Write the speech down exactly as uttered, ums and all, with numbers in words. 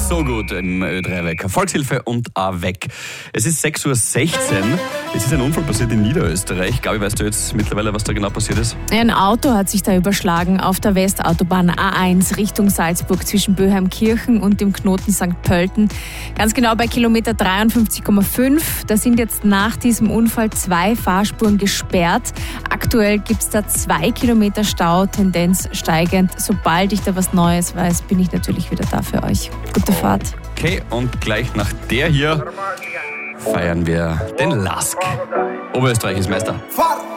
so gut im Ö drei Wecker. Volkshilfe und Avec. Es ist sechs Uhr sechzehn. Es ist ein Unfall passiert in Niederösterreich. Gabi, weißt du jetzt mittlerweile, was da genau passiert ist? Ein Auto hat sich da überschlagen auf der Westautobahn A eins Richtung Salzburg zwischen Böheimkirchen und dem Knoten Sankt Pölten. Ganz genau bei Kilometer dreiundfünfzig Komma fünf. Da sind jetzt nach diesem Unfall zwei Fahrspuren gesperrt. Aktuell gibt es da zwei Kilometer Stau, Tendenz steigend. Sobald ich da was Neues weiß, bin ich natürlich wieder da für euch. Gute Fahrt. Okay, und gleich nach der hier feiern wir den Lask. Oberösterreich ist Meister.